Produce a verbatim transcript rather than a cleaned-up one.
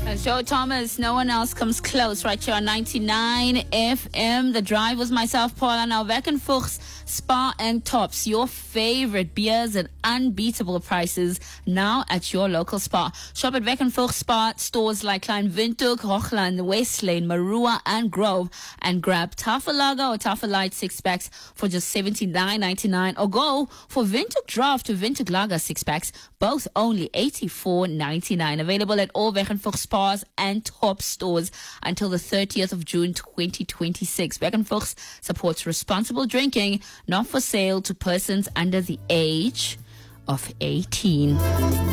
Uh, Joe Thomas, no one else comes close right here on ninety-nine F M. The drive was myself, Paula. Now, Weg en Vogts Spa and Tops, your favorite beers at unbeatable prices now at your local spa. Shop at Weg en Vogts Spa stores like Klein Windhoek, Hochland, West Lane, Marua and Grove, and grab Tafelaga or Tafelite six packs for just seventy-nine ninety-nine, or go for Windhoek Draft or Windhoek Lager six packs, both only eighty-four ninety-nine. Available at all Weg en Vogts Spas and Top stores until the thirtieth of June twenty twenty-six. Weg en Vogts supports responsible drinking, not for sale to persons under the age of eighteen.